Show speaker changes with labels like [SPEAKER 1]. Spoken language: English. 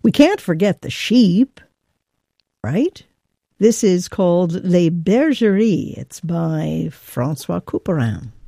[SPEAKER 1] We can't forget the sheep, right? This is called Les Bergeries. It's by Francois Couperin.